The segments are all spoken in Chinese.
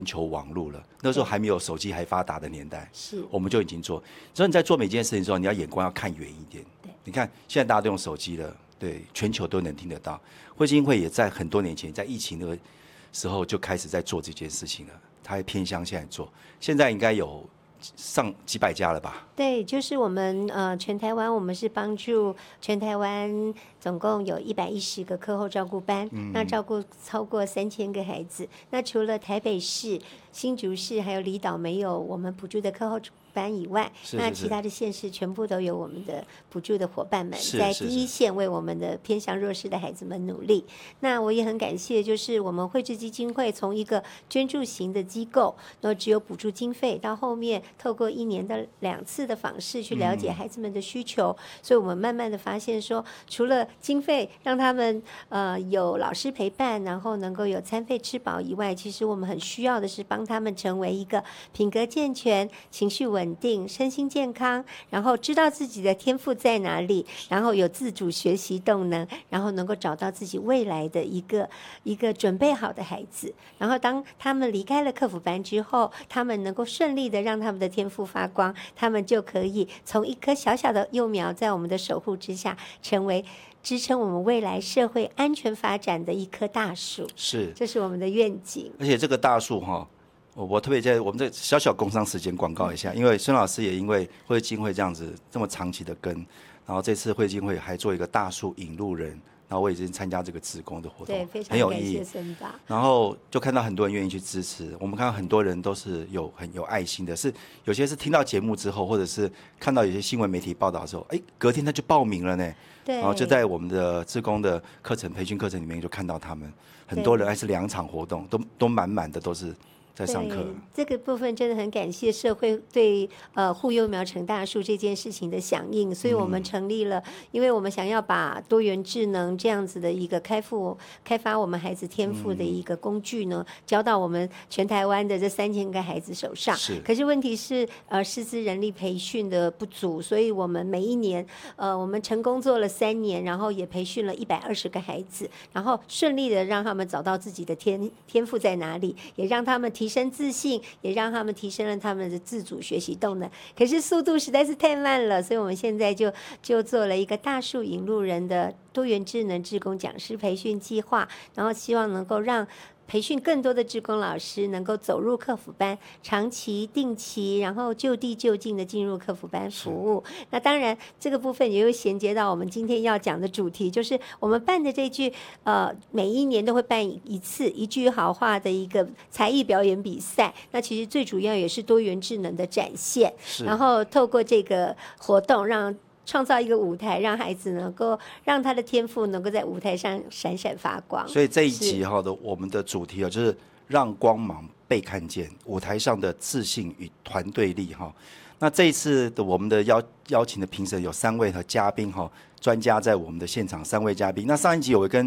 球网络了，那时候还没有手机还发达的年代， 是我们就已经做。所以你在做每件事情的时候，你要眼光要看远一点。你看现在大家都用手机了，对，全球都能听得到。会基金会也在很多年前，在疫情那个时候就开始在做这件事情了，它还偏向现在做，现在应该有上几百家了吧？ 对，就是我们全台湾，我们是帮助全台湾总共有110个课后照顾班，那照顾超过3000个孩子。那除了台北市、新竹市还有离岛没有我们补助的课后班以外，那其他的县市全部都有我们的补助的伙伴们在第一线为我们的偏向弱势的孩子们努力。那我也很感谢，就是我们惠智基金会从一个捐助型的机构，然后只有补助经费，到后面透过1年的2次的访视去了解孩子们的需求，所以我们慢慢的发现说，除了经费让他们有老师陪伴，然后能够有餐费吃饱以外，其实我们很需要的是帮他们成为一个品格健全、情绪稳定、身心健康，然后知道自己的天赋在哪里，然后有自主学习动能，然后能够找到自己未来的一个准备好的孩子。然后当他们离开了客服班之后，他们能够顺利的让他们的天赋发光，他们就可以从一颗小小的幼苗，在我们的守护之下，成为支撑我们未来社会安全发展的一棵大树。 是， 这是我们的愿景。 而且这个大树哈，我特别在我们这小小工商时间广告一下，因为孙老师也因为惠基金会这样子这么长期的跟，然后这次惠基金会还做一个大树引路人，然后我已经参加这个志工的活动， 对，非常很有意义。然后就看到很多人愿意去支持，我们看到很多人都是很有爱心的，是有些是听到节目之后，或者是看到有些新闻媒体报道的时候，隔天他就报名了呢。 对， 然后就在我们的志工的课程培训课程里面就看到他们很多人，还是2场活动都满满的都是在上课。 这个部分真的很感谢社会对护幼苗成大树这件事情的响应，所以我们成立了，因为我们想要把多元智能这样子的一个开发我们孩子天赋的一个工具呢，交到我们全台湾的这3000个孩子手上。可是问题是师资人力培训的不足，所以我们每一年我们成功做了3年，然后也培训了120个孩子，然后顺利的让他们找到自己的天赋在哪里，也让他们提升自信，也让他们提升了他们的自主学习动能。可是速度实在是太慢了，所以我们现在就做了一个大树引路人的多元智能志工讲师培训计划，然后希望能够让培训更多的志工老师能够走入客服班，长期、定期，然后就地就近的进入客服班服务。那当然，这个部分也会衔接到我们今天要讲的主题，就是我们办的这句每一年都会办一次一句好话的一个才艺表演比赛。那其实最主要也是多元智能的展现，然后透过这个活动创造一个舞台，让孩子能够让他的天赋能够在舞台上闪闪发光。 所以这一集我们的主题就是让光芒被看见，舞台上的自信与团队力哈。那这一次的我们的邀请的评审有3位和嘉宾哈，专家在我们的现场，3位嘉宾。那上一集我跟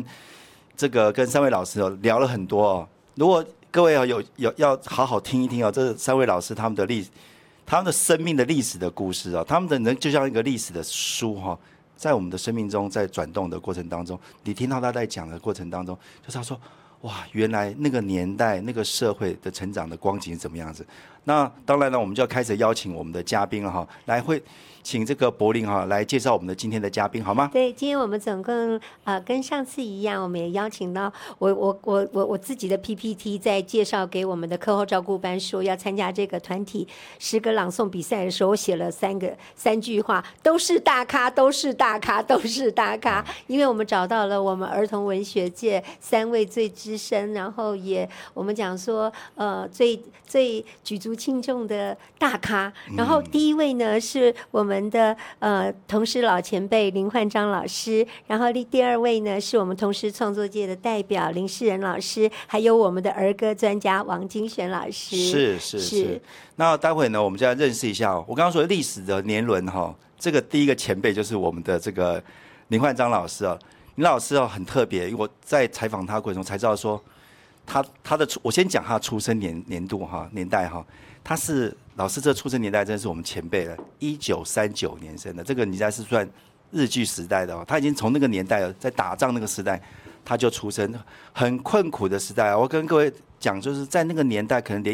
3位老师聊了很多哦，如果各位有要好好听一听哦，这3位老师他们的生命的历史的故事啊，他们的人就像一个历史的书哈，在我们的生命中在转动的过程当中，你听到他在讲的过程当中，就是他说哇，原来那个年代那个社会的成长的光景是怎么样子。那当然了，我们就要开始邀请我们的嘉宾了哈，来会请这个柏霖哈来介绍我们的今天的嘉宾好吗？ 对，今天我们总共跟上次一样，我们也邀请到我自己的 PPT 在介绍给我们的课后照顾班说要参加这个团体诗歌朗诵比赛的时候，我写了3句话，都是大咖，都是大咖，都是大咖。因为我们找到了我们儿童文学界3位最资深，然后也我们讲说最举足轻重的大咖。然后第一位呢是我们的同时老前辈林焕章老师，然后第2位呢是我们同时创作界的代表林世仁老师，还有我们的儿歌专家王金璇老师。 是。那待会呢，我们就要认识一下我刚刚说历史的年轮哈，这个第一个前辈就是我们的这个林焕章老师啊。林老师很特别，因为我在采访他过程中才知道说，我先讲他的出生年代哈，他是老师这出生年代真是我们前辈了，1939年生的，这个年代是算日据时代的他已经从那个年代在打仗那个时代他就出生，很困苦的时代我跟各位讲，就是在那个年代，可能连